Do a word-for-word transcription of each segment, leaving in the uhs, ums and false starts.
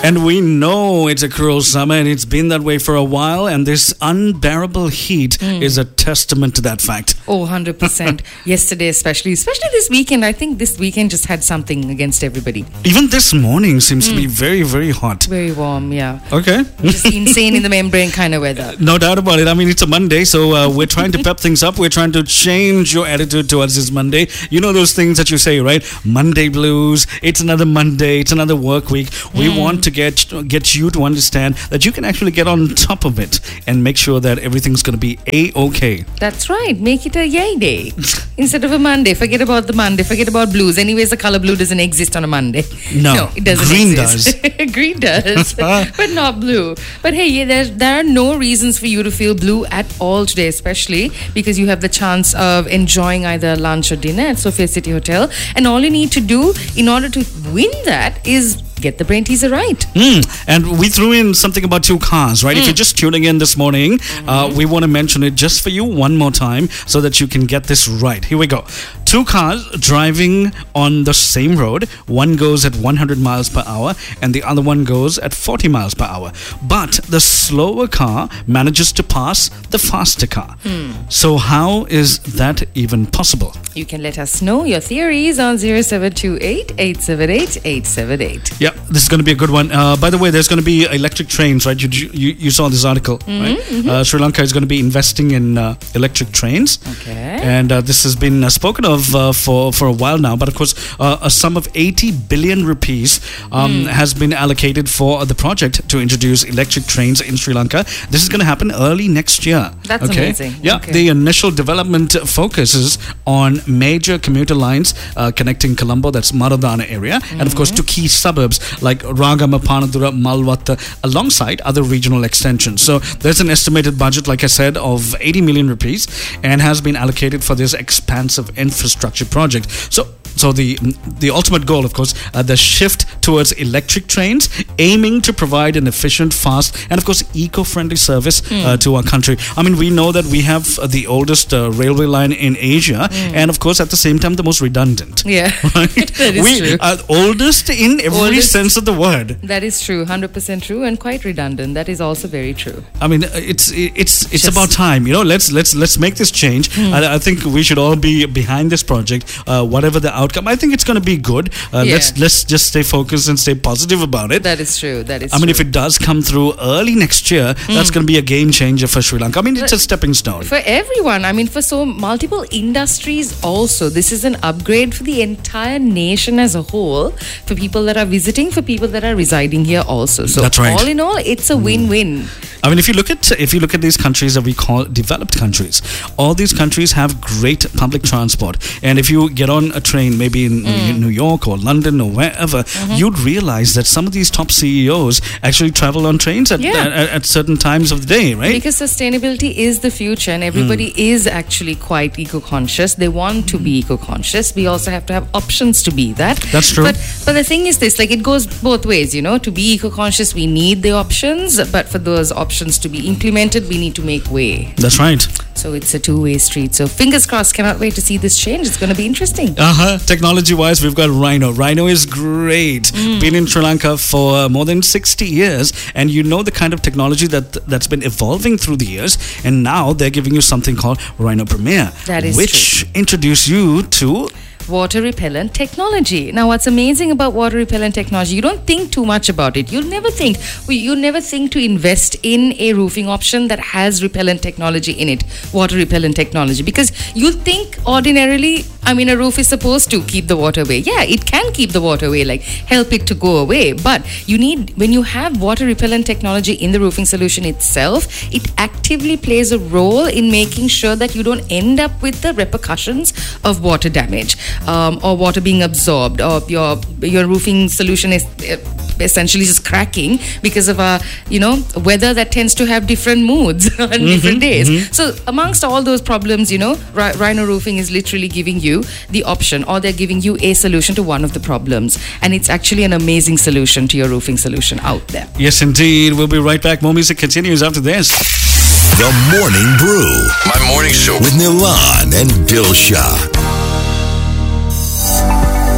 And we know it's a cruel summer, and it's been that way for a while, and this unbearable heat mm. is a testament to that fact. Oh, one hundred percent. Yesterday especially, especially this weekend. I think this weekend just had something against everybody. Even this morning seems mm. to be very, very hot. Very warm, yeah. Okay. Just insane in the membrane kind of weather. No doubt about it. I mean, it's a Monday, so uh, we're trying to pep things up. We're trying to change your attitude towards this Monday. You know those things that you say, right? Monday blues. It's another Monday. It's another work week. We mm. want to get get you to understand that you can actually get on top of it and make sure that everything's going to be A-okay. That's right. Make it a yay day instead of a Monday. Forget about the Monday. Forget about blues. Anyways, the color blue doesn't exist on a Monday. No, no it doesn't green exist. does. Green does, but not blue. But hey, yeah, there, there are no reasons for you to feel blue at all today, especially because you have the chance of enjoying either lunch or dinner at Sophia City Hotel. And all you need to do in order to win that is get the brain teaser right. Mm. And we threw in something about two cars, right? Mm. If you're just tuning in this morning, mm-hmm. uh, we want to mention it just for you one more time so that you can get this right. Here we go. Two cars driving on the same road. One goes at one hundred miles per hour and the other one goes at forty miles per hour. But the slower car manages to pass the faster car. Mm. So how is that even possible? You can let us know your theories on zero seven two eight, eight seven eight, eight seven eight. Yeah, this is going to be a good one. Uh, by the way, there's going to be electric trains, right? You you, you saw this article, mm-hmm, right? Mm-hmm. Uh, Sri Lanka is going to be investing in uh, electric trains. Okay. And uh, this has been uh, spoken of uh, for, for a while now. But of course, uh, a sum of eighty billion rupees um, mm. has been allocated for the project to introduce electric trains in Sri Lanka. This is going to happen early next year. That's okay? amazing. Yeah, okay. The initial development focuses on major commuter lines uh, connecting Colombo, that's Maradana area, mm-hmm. and of course to key suburbs like Ragama, Panadura, Malwata, alongside other regional extensions. So there's an estimated budget, like I said, of eighty million rupees and has been allocated for this expansive infrastructure project. So So the the ultimate goal, of course, uh, the shift towards electric trains, aiming to provide an efficient, fast, and of course eco-friendly service mm. uh, to our country. I mean, we know that we have uh, the oldest uh, railway line in Asia, mm. and of course, at the same time, the most redundant. Yeah, right? That is we true. are oldest in every oldest, sense of the word. That is true, one hundred percent true, and quite redundant. That is also very true. I mean, it's it's it's Just about time, you know. Let's let's let's make this change. Mm. I, I think we should all be behind this project, uh, whatever the outcome. I think it's going to be good. Uh, yeah. Let's let's just stay focused and stay positive about it. That is true. That is. I mean, true. if it does come through early next year, mm. that's going to be a game changer for Sri Lanka. I mean, it's a stepping stone for everyone. I mean, for so multiple industries also. This is an upgrade for the entire nation as a whole. For people that are visiting, for people that are residing here also. So that's right. All in all, it's a win-win. I mean, if you look at if you look at these countries that we call developed countries, all these countries have great public transport. And if you get on a train, maybe in mm. New York or London or wherever, mm-hmm. you'd realize that some of these top C E Os actually travel on trains at, yeah. at, at certain times of the day, right? Because sustainability is the future, and everybody mm. is actually quite eco-conscious. They want to be eco-conscious. We also have to have options to be that. That's true. But but the thing is this, like, it goes both ways, you know. To be eco-conscious, we need the options, but for those options to be implemented, we need to make way. That's right. So it's a two-way street. So fingers crossed, cannot wait to see this change. It's going to be interesting. Uh-huh. Technology-wise, we've got Rhino. Rhino is great. Mm. Been in Sri Lanka for more than sixty years, and you know the kind of technology that, that's been evolving through the years, and now they're giving you something called Rhino Premier. That is which true. introduce you to water repellent technology. Now, what's amazing about water repellent technology, you don't think too much about it. You'll never think, you never think to invest in a roofing option that has repellent technology in it, water repellent technology, because you think ordinarily, I mean, a roof is supposed to keep the water away. Yeah, it can keep the water away, like help it to go away. But you need, when you have water repellent technology in the roofing solution itself, it actively plays a role in making sure that you don't end up with the repercussions of water damage. Um, or water being absorbed, or your your roofing solution is essentially just cracking because of a you know weather that tends to have different moods on mm-hmm, different days. Mm-hmm. So amongst all those problems, you know, Rhino Roofing is literally giving you the option, or they're giving you a solution to one of the problems, and it's actually an amazing solution to your roofing solution out there. Yes, indeed. We'll be right back. More music continues after this. The Morning Brew, my morning show with Nilan and Dilshah.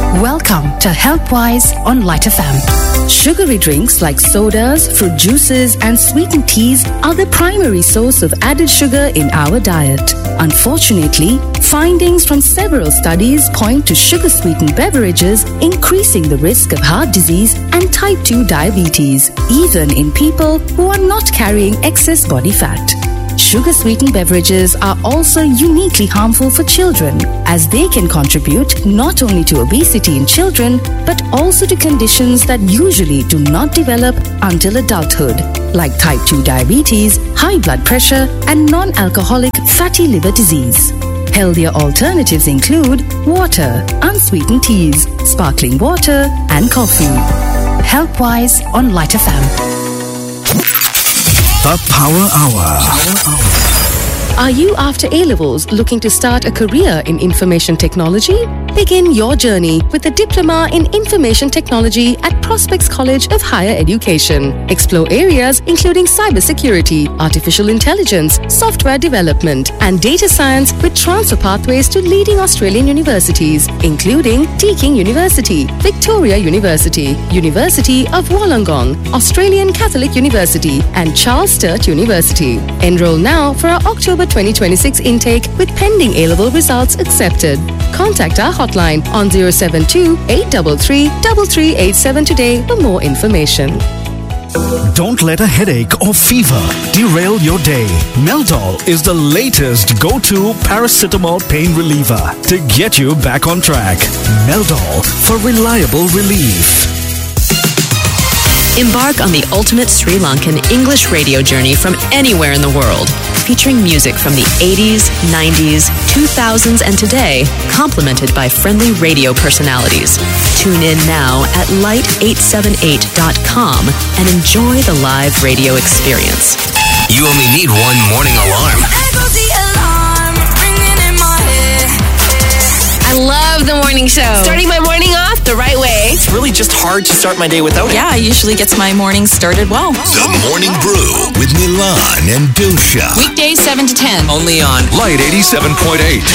Welcome to HealthWise on Light F M. Sugary drinks like sodas, fruit juices, and sweetened teas are the primary source of added sugar in our diet. Unfortunately, findings from several studies point to sugar-sweetened beverages increasing the risk of heart disease and type two diabetes, even in people who are not carrying excess body fat. Sugar-sweetened beverages are also uniquely harmful for children, as they can contribute not only to obesity in children, but also to conditions that usually do not develop until adulthood, like type two diabetes, high blood pressure, and non-alcoholic fatty liver disease. Healthier alternatives include water, unsweetened teas, sparkling water, and coffee. HealthWise on Light F M. The Power Hour. Are you after A-levels looking to start a career in information technology? Begin your journey with a diploma in information technology at Prospects College of Higher Education. Explore areas including cybersecurity, artificial intelligence, software development, and data science with transfer pathways to leading Australian universities, including Deakin University, Victoria University, University of Wollongong, Australian Catholic University, and Charles Sturt University. Enroll now for our October twenty twenty-six intake with pending A-level results accepted. Contact our hotline on zero seven two, eight three three, three three eight seven today for more information. Don't let a headache or fever derail your day. Meldol is the latest go-to paracetamol pain reliever to get you back on track. Meldol for reliable relief. Embark on the ultimate Sri Lankan English radio journey from anywhere in the world, featuring music from the eighties, nineties, two thousands, and today, complemented by friendly radio personalities. Tune in now at light eight seven eight dot com and enjoy the live radio experience. You only need one morning alarm. I love the morning show. Starting my morning off the right way. It's really just hard to start my day without it. Yeah, it usually gets my morning started well. The Morning Brew with Milan and Dusha. Weekdays seven to ten. Only on Light eighty-seven point eight.